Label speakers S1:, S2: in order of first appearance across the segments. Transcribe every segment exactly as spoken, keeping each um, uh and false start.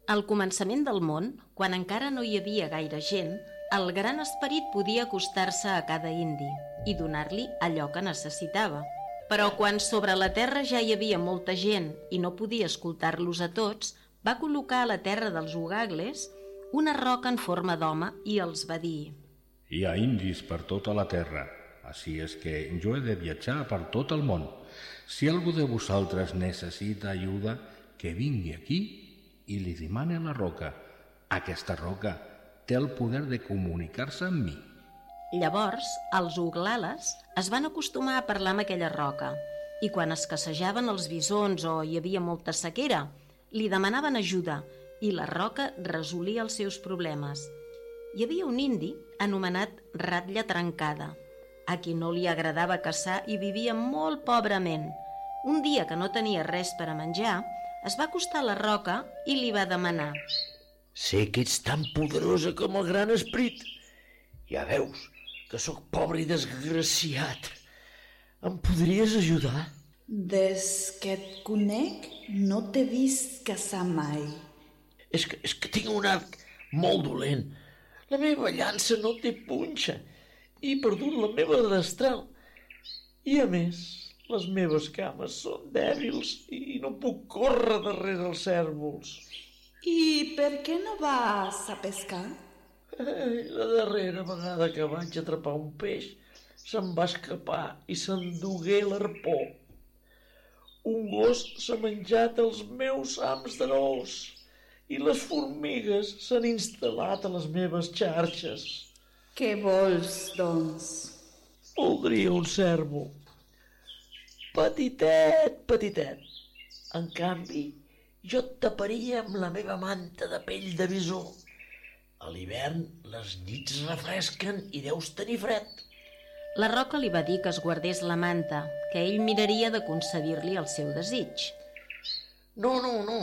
S1: Al començament del món, quan encara no hi havia gaire gent, el Gran Esperit podia acostar-se a cada indi i donar-li allò que necessitava. Però quan sobre la terra ja hi havia molta gent i no podia escoltar-los a tots, va col·locar a la terra dels Ugagles una roca en forma d'home i els va dir:
S2: Hi ha indis per tota la terra, així és que jo he de viatjar per tot el món. Si algú de vosaltres necessita ajuda, que vingui aquí i li demane la roca. Aquesta roca té el poder de comunicar-se amb mi.
S1: Llavors, els Uglales es van acostumar a parlar amb aquella roca i quan escassejaven els bisons o hi havia molta sequera, li demanaven ajuda i la roca resolia els seus problemes. Hi havia un indi anomenat Ratlla Trencada, a qui no li agradava caçar i vivia molt pobrament. Un dia que no tenia res per a menjar, es va acostar a la roca i li va demanar:
S3: Sé que ets tan poderosa com el Gran Esperit. Ja veus que sóc pobre i desgraciat. Em podries ajudar?
S4: Des que et conec, no t'he vist caçar mai.
S3: És que, és que tinc un arc molt dolent. La meva llança no té punxa i he perdut la meva destral. I a més, les meves cames són dèbils i no puc córrer darrere els cérvols.
S4: I per què no vas a pescar?
S3: Eh, la darrera vegada que vaig atrapar un peix se'n va escapar i s'endugué l'arpó. Un gos s'ha menjat els meus hams d'arròs i les formigues s'han instal·lat a les meves xarxes.
S4: Què vols, doncs?
S3: Voldria un cérvol. Petitet, petitet. En canvi, jo et taparia amb la meva manta de pell de bisó. A l'hivern les nits refresquen i deus tenir fred.
S1: La roca li va dir que es guardés la manta, que ell miraria de concedir-li el seu desig.
S3: No, no, no.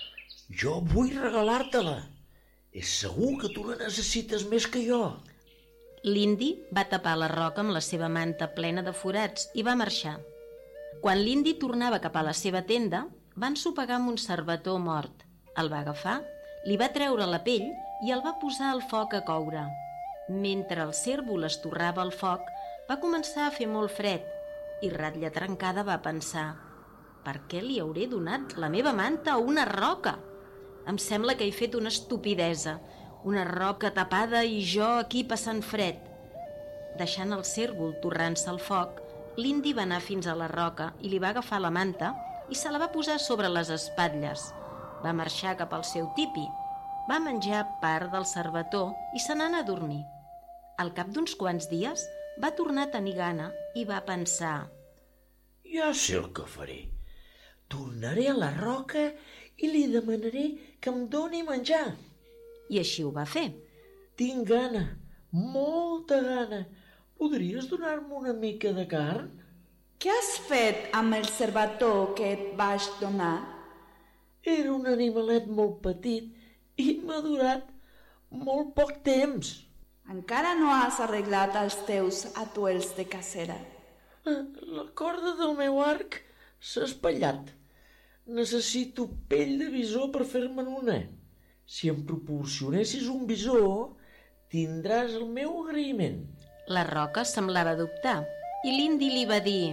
S3: Jo vull regalar-te-la. És segur que tu la necessites més que jo.
S1: L'indi va tapar la roca amb la seva manta plena de forats i va marxar. Quan l'indi tornava cap a la seva tenda, va ensopegar amb un cervató mort. El va agafar, li va treure la pell i el va posar al foc a coure. Mentre el cérvol es torrava al foc, va començar a fer molt fred i Ratlla Trencada va pensar: per què li hauré donat la meva manta a una roca? Em sembla que he fet una estupidesa, una roca tapada i jo aquí passant fred. Deixant el cérvol torrant-se al foc, l'indi va anar fins a la roca i li va agafar la manta i se la va posar sobre les espatlles. Va marxar cap al seu tipi, va menjar part del cervató i se n'anà a dormir. Al cap d'uns quants dies va tornar a tenir gana i va pensar:
S3: ja sé el que faré. Tornaré a la roca i li demanaré que em doni menjar.
S1: I així ho va fer.
S3: Tinc gana, molta gana. Podries donar-me una mica de carn?
S4: Què has fet amb el cervató que et vaig donar?
S3: Era un animalet molt petit i m'ha durat molt poc temps.
S4: Encara no has arreglat els teus atuells de cacera.
S3: La, la corda del meu arc s'ha espatllat. Necessito pell de bisó per fer-me'n una. Si em proporcionessis un bisó, tindràs el meu agraïment.
S1: La roca semblava dubtar i l'indi li va dir: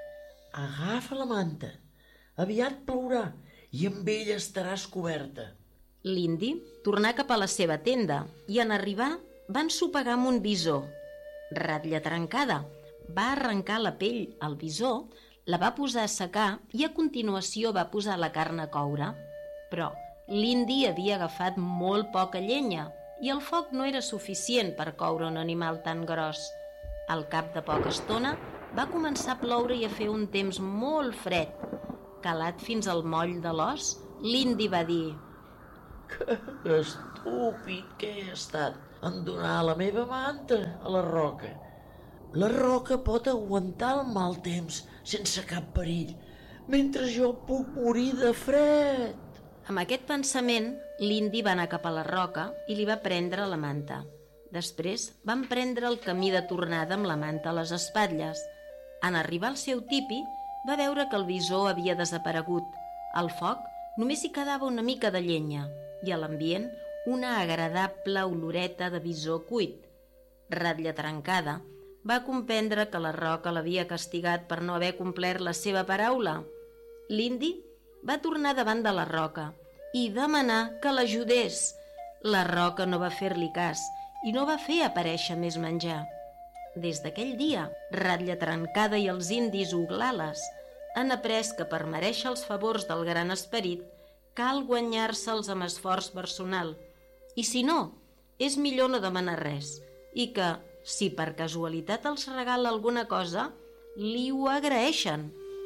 S3: agafa la manta, aviat plourà i amb ella estaràs coberta.
S1: L'indi tornà cap a la seva tenda i en arribar va ensopegar amb un bisó. Ratlla Trencada va arrencar la pell al bisó, la va posar a secar i a continuació va posar la carn a coure. Però l'indi havia agafat molt poca llenya i el foc no era suficient per coure un animal tan gros. Al cap de poca estona va començar a ploure i a fer un temps molt fred. Calat fins al moll de l'os, l'indi va dir:
S3: que estúpid que he estat en donar la meva manta a la roca. La roca pot aguantar el mal temps sense cap perill, mentre jo puc morir de fred.
S1: Amb aquest pensament, l'indi va anar cap a la roca i li va prendre la manta. Després van prendre el camí de tornada amb la manta a les espatlles. En arribar al seu tipi, va veure que el bisó havia desaparegut. Al foc només hi quedava una mica de llenya. i a l'ambient una agradable oloreta de bisó cuit. Ratlla trencada va comprendre que la roca l'havia castigat per no haver complert la seva paraula. L'indi va tornar davant de la roca i demanar que l'ajudés. La roca no va fer-li cas i no va fer aparèixer més menjar. Des d'aquell dia, Ratlla trencada i els indis uglales han après que per merèixer els favors del gran esperit cal guanyar-se'ls amb esforç personal, i si no, és millor no demanar res, i que, si per casualitat els regala alguna cosa, li ho agraeixen.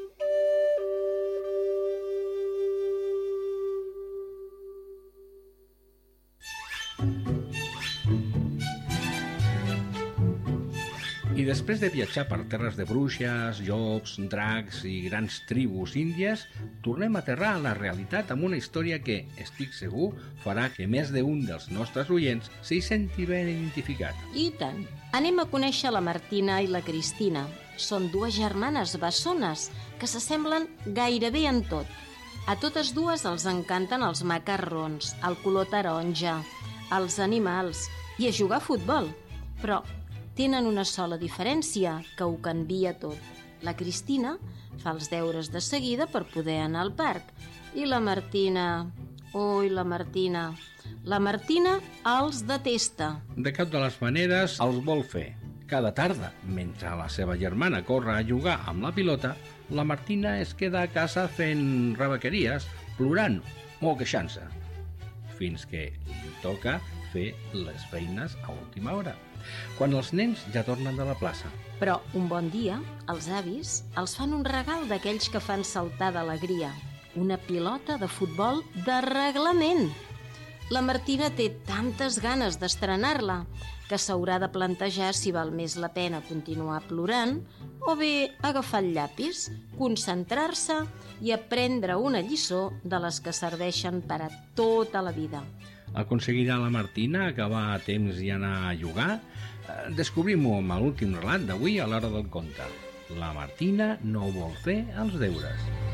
S2: I després de viatjar per terres de bruixes, llops, dracs i grans tribus índies, tornem a aterrar a la realitat amb una història que, estic segur, farà que més d'un dels nostres oients s'hi senti ben identificat.
S1: I tant! Anem a conèixer la Martina i la Cristina. Són dues germanes bessones que s'assemblen gairebé en tot. A totes dues els encanten els macarrons, el color taronja, els animals i a jugar a futbol. Però tenen una sola diferència, que ho canvia tot. La Cristina fa els deures de seguida per poder anar al parc. I la Martina... Ui, la Martina... La Martina els detesta.
S2: De cap de les maneres els vol fer. Cada tarda, mentre la seva germana corre a jugar amb la pilota, la Martina es queda a casa fent rebequeries, plorant o queixant-se, fins que li toca fer les feines a última hora, quan els nens ja tornen de la plaça.
S1: Però un bon dia, els avis els fan un regal d'aquells que fan saltar d'alegria, una pilota de futbol de reglament. La Martina té tantes ganes d'estrenar-la que s'haurà de plantejar si val més la pena continuar plorant o bé agafar el llapis, concentrar-se i aprendre una lliçó de les que serveixen per a tota la vida.
S2: Aconseguirà la Martina acabar a temps i anar a jugar? Descobrim-ho amb l'últim relat d'avui a l'Hora del Conte. La Martina no vol fer els deures.